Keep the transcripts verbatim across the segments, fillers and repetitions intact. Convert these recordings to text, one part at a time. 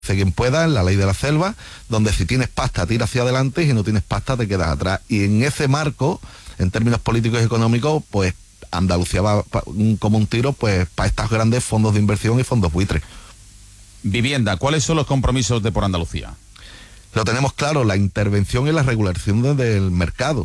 quien pueda, en la ley de la selva, donde si tienes pasta tira hacia adelante y si no tienes pasta te quedas atrás. Y en ese marco, en términos políticos y económicos, pues Andalucía va pa, como un tiro pues para estos grandes fondos de inversión y fondos buitres. Vivienda, ¿cuáles son los compromisos de Por Andalucía? Lo tenemos claro, la intervención y la regulación del mercado.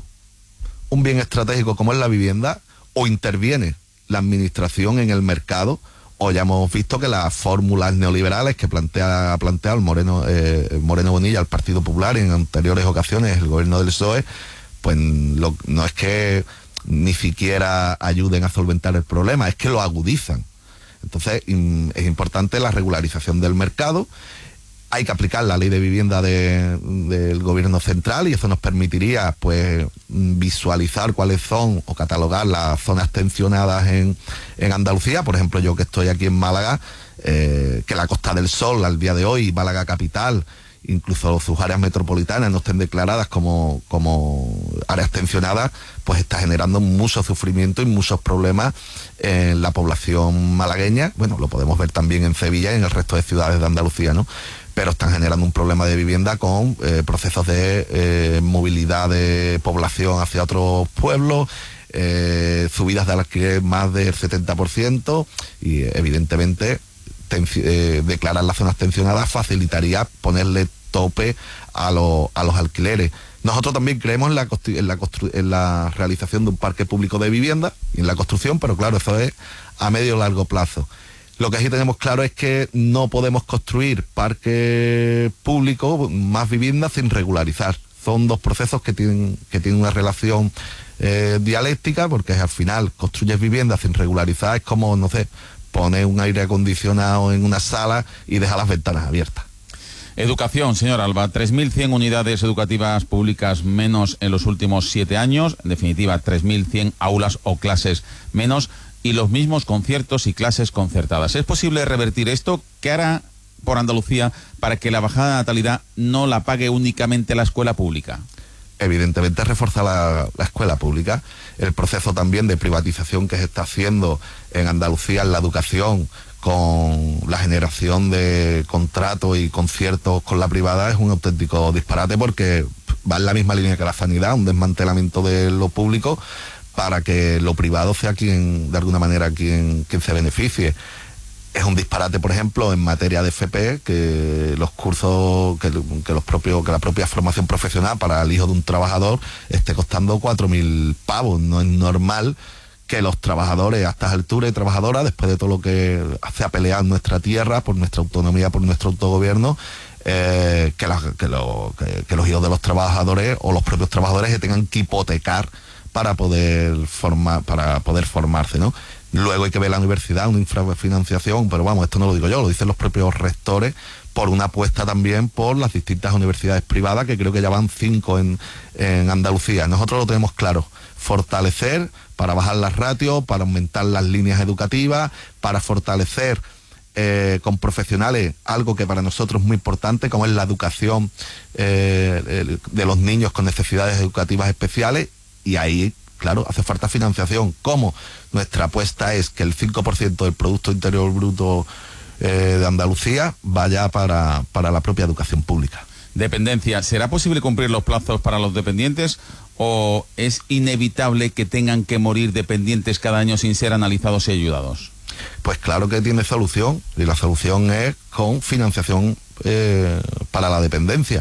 Un bien estratégico como es la vivienda, o interviene la administración en el mercado, o ya hemos visto que las fórmulas neoliberales que plantea ha planteado el Moreno, eh, Moreno Bonilla, el Partido Popular, en anteriores ocasiones el gobierno del P S O E, pues lo, no es que ni siquiera ayuden a solventar el problema, es que lo agudizan. Entonces in, es importante la regularización del mercado. Hay que aplicar la ley de vivienda de, del gobierno central, y eso nos permitiría pues visualizar cuáles son o catalogar las zonas tensionadas en, en Andalucía. Por ejemplo, yo que estoy aquí en Málaga, eh, que la Costa del Sol al día de hoy, Málaga capital, incluso sus áreas metropolitanas no estén declaradas como, como áreas tensionadas, pues está generando mucho sufrimiento y muchos problemas en la población malagueña. Bueno, lo podemos ver también en Sevilla y en el resto de ciudades de Andalucía, ¿no? Pero están generando un problema de vivienda con eh, procesos de eh, movilidad de población hacia otros pueblos, eh, subidas de alquiler más del setenta por ciento, y evidentemente eh, declarar las zonas tensionadas facilitaría ponerle tope a, lo, a los alquileres. Nosotros también creemos en la, en, la en la realización de un parque público de vivienda y en la construcción, pero claro, eso es a medio o largo plazo. Lo que sí tenemos claro es que no podemos construir parque público, más viviendas, sin regularizar. Son dos procesos que tienen, que tienen una relación eh, dialéctica, porque al final construyes viviendas sin regularizar, es como, no sé, poner un aire acondicionado en una sala y dejar las ventanas abiertas. Educación, señor Alba, tres mil cien unidades educativas públicas menos en los últimos siete años, en definitiva tres mil cien aulas o clases menos, y los mismos conciertos y clases concertadas. ¿Es posible revertir esto? ¿Qué hará Por Andalucía para que la bajada de natalidad no la pague únicamente la escuela pública? Evidentemente reforzar la, la escuela pública, el proceso también de privatización que se está haciendo en Andalucía en la educación, con la generación de contratos y conciertos con la privada, es un auténtico disparate, porque va en la misma línea que la sanidad, un desmantelamiento de lo público para que lo privado sea quien, de alguna manera, quien, quien se beneficie. Es un disparate, por ejemplo, en materia de F P, que los cursos, que, que los propios, que la propia formación profesional para el hijo de un trabajador esté costando cuatro mil pavos. No es normal que los trabajadores a estas alturas y trabajadoras, después de todo lo que se ha peleado en nuestra tierra, por nuestra autonomía, por nuestro autogobierno, eh, que, la, que, lo, que, que los hijos de los trabajadores o los propios trabajadores se tengan que hipotecar para poder formar, para poder formarse, ¿no? Luego hay que ver la universidad, una infrafinanciación, pero vamos, esto no lo digo yo, lo dicen los propios rectores, por una apuesta también por las distintas universidades privadas, que creo que ya van cinco en, en Andalucía. Nosotros lo tenemos claro, fortalecer para bajar las ratios, para aumentar las líneas educativas, para fortalecer eh, con profesionales algo que para nosotros es muy importante, como es la educación eh, de los niños con necesidades educativas especiales, y ahí, claro, hace falta financiación. ¿Cómo? Nuestra apuesta es que el cinco por ciento del Producto Interior Bruto eh, de Andalucía vaya para, para la propia educación pública. Dependencia, ¿será posible cumplir los plazos para los dependientes o es inevitable que tengan que morir dependientes cada año sin ser analizados y ayudados? Pues claro que tiene solución, y la solución es con financiación eh, para la dependencia.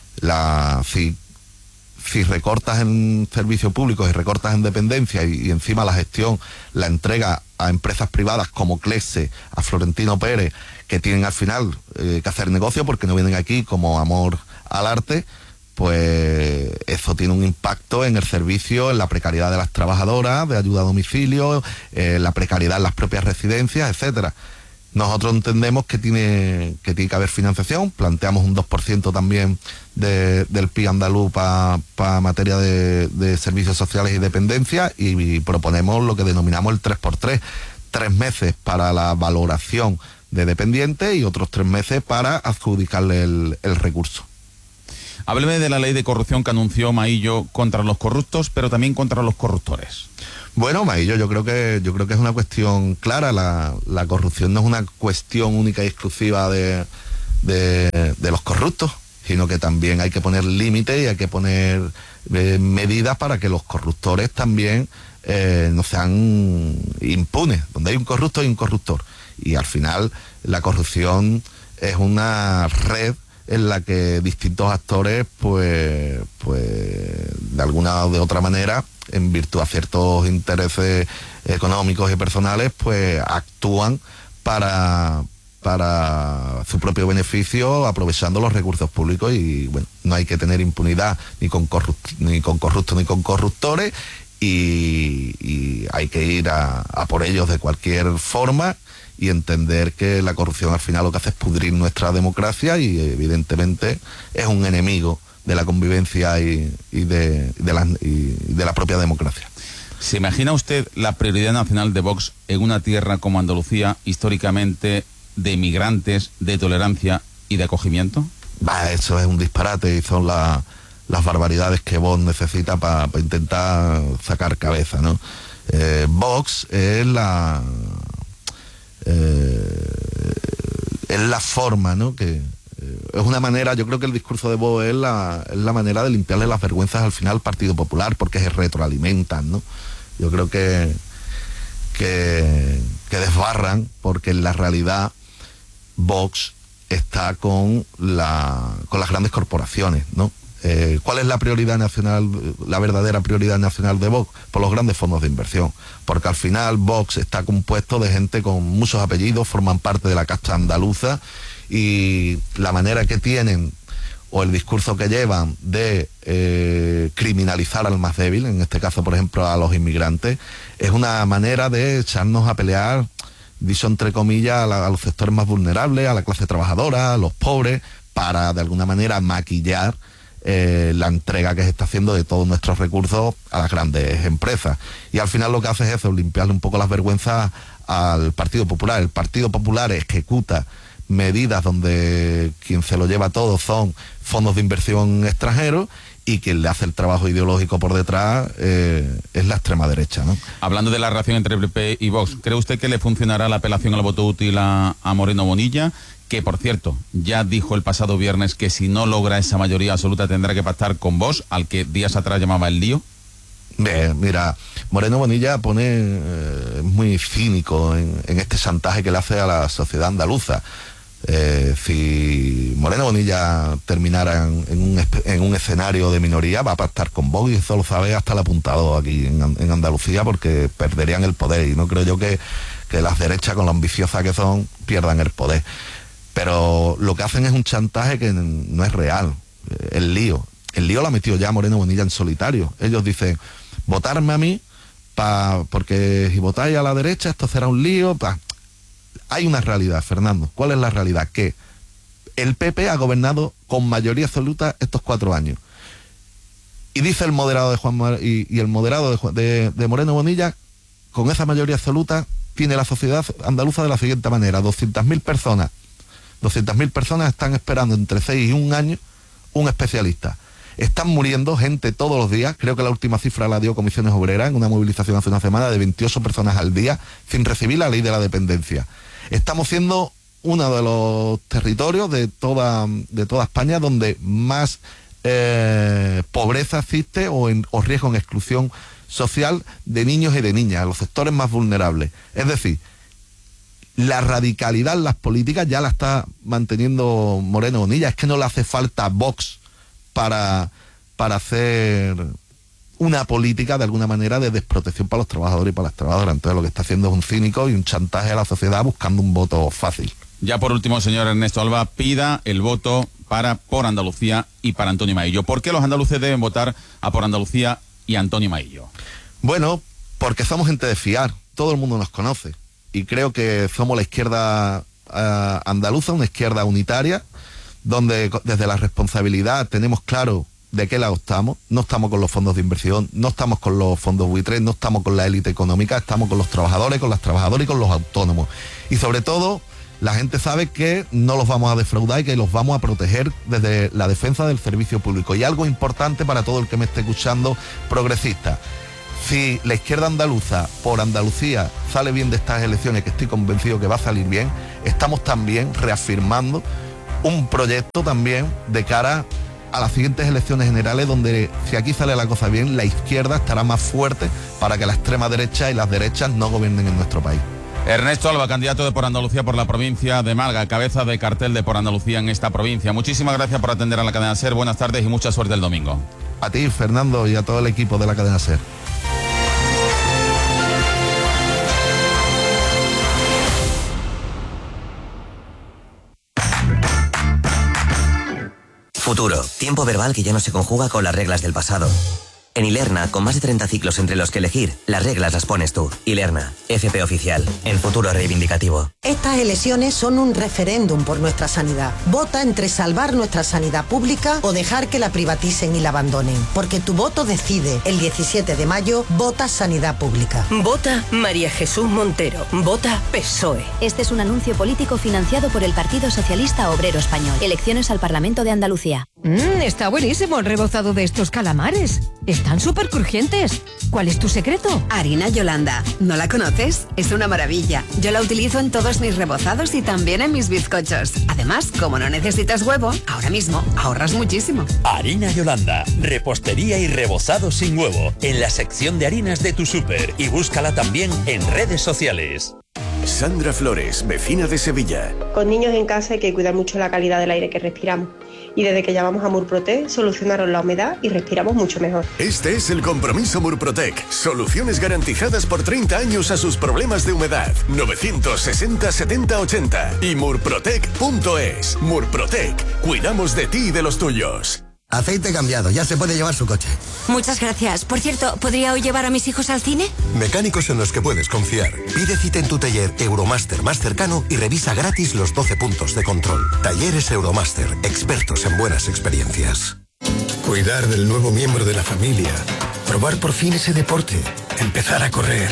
La, si Si recortas en servicios públicos y recortas en dependencia y, y encima la gestión la entrega a empresas privadas como Clece, a Florentino Pérez, que tienen al final eh, que hacer negocio porque no vienen aquí como amor al arte, pues eso tiene un impacto en el servicio, en la precariedad de las trabajadoras, de ayuda a domicilio, en eh, la precariedad en las propias residencias, etcétera. Nosotros entendemos que tiene que tiene que haber financiación, planteamos un dos por ciento también de, del P I B andaluz para pa materia de, de servicios sociales y dependencia, y, y proponemos lo que denominamos el tres por tres, tres meses para la valoración de dependientes y otros tres meses para adjudicarle el, el recurso. Hábleme de la ley de corrupción que anunció Maillo contra los corruptos, pero también contra los corruptores. Bueno, Maillo, yo creo que yo creo que es una cuestión clara. La, la corrupción no es una cuestión única y exclusiva de, de, de los corruptos, sino que también hay que poner límites y hay que poner eh, medidas para que los corruptores también eh, no sean impunes. Donde hay un corrupto hay un corruptor. Y al final la corrupción es una red en la que distintos actores, pues, pues de alguna o de otra manera, en virtud a ciertos intereses económicos y personales, pues actúan para, para su propio beneficio, aprovechando los recursos públicos. Y bueno, no hay que tener impunidad ni con corruptos ni con corruptos ni con corruptores, y, y hay que ir a, a por ellos de cualquier forma, y entender que la corrupción al final lo que hace es pudrir nuestra democracia, y evidentemente es un enemigo de la convivencia y, y, de, de la, y de la propia democracia. ¿Se imagina usted la prioridad nacional de Vox en una tierra como Andalucía, históricamente de inmigrantes, de tolerancia y de acogimiento? Bah, eso es un disparate, y son la, las barbaridades que Vox necesita para pa intentar sacar cabeza, ¿no? Eh, Vox es la... Eh, es la forma, ¿no? Que eh, es una manera, yo creo que el discurso de Vox es la, es la manera de limpiarle las vergüenzas al final al Partido Popular, porque se retroalimentan, ¿no? Yo creo que, que, que desbarran, porque en la realidad Vox está con, la, con las grandes corporaciones, ¿no? Eh, ¿Cuál es la prioridad nacional, la verdadera prioridad nacional de Vox? Por los grandes fondos de inversión, porque al final Vox está compuesto de gente con muchos apellidos, forman parte de la casta andaluza, y la manera que tienen, o el discurso que llevan de eh, criminalizar al más débil, en este caso por ejemplo a los inmigrantes, es una manera de echarnos a pelear, dicho entre comillas, a, la, a los sectores más vulnerables, a la clase trabajadora, a los pobres, para de alguna manera maquillar Eh, la entrega que se está haciendo de todos nuestros recursos a las grandes empresas. Y al final lo que hace es eso, limpiarle un poco las vergüenzas al Partido Popular. El Partido Popular ejecuta medidas donde quien se lo lleva todo son fondos de inversión extranjeros, y quien le hace el trabajo ideológico por detrás eh, es la extrema derecha, ¿no? Hablando de la relación entre P P y Vox, ¿cree usted que le funcionará la apelación al voto útil a, a Moreno Bonilla? Que, por cierto, ya dijo el pasado viernes que si no logra esa mayoría absoluta tendrá que pactar con Vox, al que días atrás llamaba el lío. Bien, mira, Moreno Bonilla pone eh, muy cínico en, en este chantaje que le hace a la sociedad andaluza. Eh, si Moreno Bonilla terminara en, en, un, en un escenario de minoría, va a pactar con Vox, y eso lo sabe hasta el apuntador aquí en, en Andalucía, porque perderían el poder, y no creo yo que, que las derechas, con lo ambiciosas que son, pierdan el poder. Pero lo que hacen es un chantaje que no es real. El lío. El lío lo ha metido ya Moreno Bonilla en solitario. Ellos dicen, votarme a mí, pa, porque si votáis a la derecha esto será un lío. Pa. Hay una realidad, Fernando. ¿Cuál es la realidad? Que el P P ha gobernado con mayoría absoluta estos cuatro años. Y dice el moderado de Juan Mar y, y el moderado de, de, de Moreno Bonilla, con esa mayoría absoluta tiene la sociedad andaluza de la siguiente manera: doscientas mil personas. doscientas mil personas están esperando entre seis y un año un especialista. Están muriendo gente todos los días. Creo que la última cifra la dio Comisiones Obreras en una movilización hace una semana, de veintiocho personas al día sin recibir la ley de la dependencia. Estamos siendo uno de los territorios de toda, de toda España donde más eh, pobreza existe, o, en, o riesgo en exclusión social de niños y de niñas, los sectores más vulnerables. Es decir, la radicalidad en las políticas ya la está manteniendo Moreno Bonilla. Es que no le hace falta Vox para, para hacer una política de alguna manera de desprotección para los trabajadores y para las trabajadoras. Entonces lo que está haciendo es un cínico y un chantaje a la sociedad buscando un voto fácil. Ya por último, señor Ernesto Alba, pida el voto para Por Andalucía y para Antonio Maillo. ¿Por qué los andaluces deben votar a Por Andalucía y Antonio Maillo? Bueno, porque somos gente de fiar. Todo el mundo nos conoce. Y creo que somos la izquierda uh, andaluza, una izquierda unitaria, donde desde la responsabilidad tenemos claro de qué lado estamos. No estamos con los fondos de inversión, no estamos con los fondos buitres, no estamos con la élite económica, estamos con los trabajadores, con las trabajadoras y con los autónomos. Y sobre todo, la gente sabe que no los vamos a defraudar y que los vamos a proteger desde la defensa del servicio público. Y algo importante para todo el que me esté escuchando, progresista: si la izquierda andaluza, Por Andalucía, sale bien de estas elecciones, que estoy convencido que va a salir bien, estamos también reafirmando un proyecto también de cara a las siguientes elecciones generales, donde si aquí sale la cosa bien, la izquierda estará más fuerte para que la extrema derecha y las derechas no gobiernen en nuestro país. Ernesto Alba, candidato de Por Andalucía por la provincia de Málaga, cabeza de cartel de Por Andalucía en esta provincia. Muchísimas gracias por atender a la cadena SER. Buenas tardes y mucha suerte el domingo. A ti, Fernando, y a todo el equipo de la cadena SER. Futuro, tiempo verbal que ya no se conjuga con las reglas del pasado. En Ilerna, con más de treinta ciclos entre los que elegir, las reglas las pones tú. Ilerna, F P oficial, el futuro reivindicativo. Estas elecciones son un referéndum por nuestra sanidad. Vota entre salvar nuestra sanidad pública o dejar que la privaticen y la abandonen. Porque tu voto decide. El diecisiete de mayo, vota sanidad pública. Vota María Jesús Montero. Vota P S O E. Este es un anuncio político financiado por el Partido Socialista Obrero Español. Elecciones al Parlamento de Andalucía. Mmm, está buenísimo el rebozado de estos calamares. Están súper crujientes. ¿Cuál es tu secreto? Harina Yolanda. ¿No la conoces? Es una maravilla. Yo la utilizo en todos mis rebozados y también en mis bizcochos. Además, como no necesitas huevo, ahora mismo ahorras muchísimo. Harina Yolanda. Repostería y rebozado sin huevo. En la sección de harinas de tu súper. Y búscala también en redes sociales. Sandra Flores, vecina de Sevilla. Con niños en casa hay que cuidar mucho la calidad del aire que respiramos. Y desde que llamamos a Murprotec solucionaron la humedad y respiramos mucho mejor. Este es el compromiso Murprotec. Soluciones garantizadas por treinta años a sus problemas de humedad. novecientos sesenta setenta ochenta y murprotec punto es. Murprotec. Cuidamos de ti y de los tuyos. Aceite cambiado, ya se puede llevar su coche. Muchas gracias. Por cierto, ¿podría hoy llevar a mis hijos al cine? Mecánicos en los que puedes confiar. Pide cita en tu taller Euromaster más cercano y revisa gratis los doce puntos de control. Talleres Euromaster, expertos en buenas experiencias. Cuidar del nuevo miembro de la familia. Probar por fin ese deporte. Empezar a correr.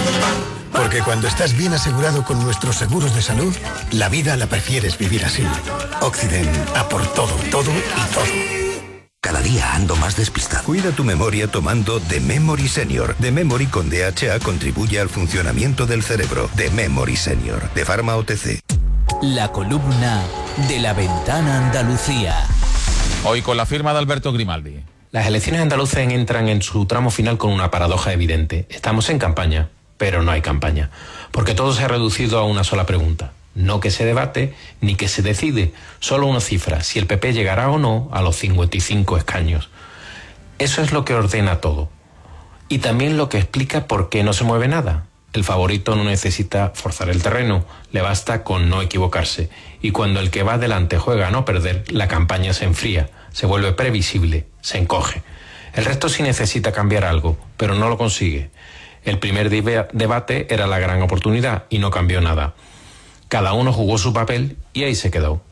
Porque cuando estás bien asegurado con nuestros seguros de salud, la vida la prefieres vivir así. Occident, a por todo, todo y todo. Cada día ando más despistado. Cuida tu memoria tomando The Memory Senior. The Memory con D H A contribuye al funcionamiento del cerebro. The Memory Senior, de Pharma O T C. La columna de La Ventana Andalucía. Hoy con la firma de Alberto Grimaldi. Las elecciones andaluzas entran en su tramo final con una paradoja evidente. Estamos en campaña, pero no hay campaña. Porque todo se ha reducido a una sola pregunta. No que se debate, ni que se decide, solo una cifra, si el P P llegará o no a los cincuenta y cinco escaños. Eso es lo que ordena todo. Y también lo que explica por qué no se mueve nada. El favorito no necesita forzar el terreno, le basta con no equivocarse. Y cuando el que va adelante juega a no perder, la campaña se enfría, se vuelve previsible, se encoge. El resto sí necesita cambiar algo, pero no lo consigue. El primer debate era la gran oportunidad y no cambió nada. Cada uno jugó su papel y ahí se quedó.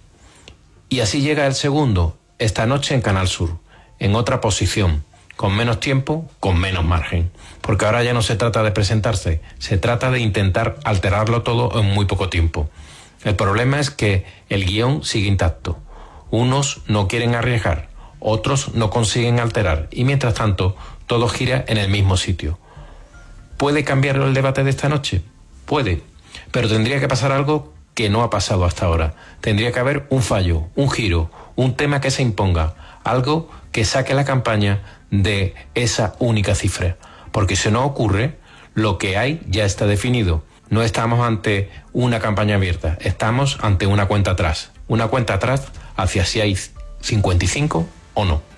Y así llega el segundo, esta noche en Canal Sur, en otra posición, con menos tiempo, con menos margen. Porque ahora ya no se trata de presentarse, se trata de intentar alterarlo todo en muy poco tiempo. El problema es que el guión sigue intacto. Unos no quieren arriesgar, otros no consiguen alterar, y mientras tanto, todo gira en el mismo sitio. ¿Puede cambiar el debate de esta noche? Puede. Pero tendría que pasar algo que no ha pasado hasta ahora. Tendría que haber un fallo, un giro, un tema que se imponga, algo que saque la campaña de esa única cifra. Porque si no ocurre, lo que hay ya está definido. No estamos ante una campaña abierta, estamos ante una cuenta atrás. Una cuenta atrás hacia si hay cincuenta y cinco o no.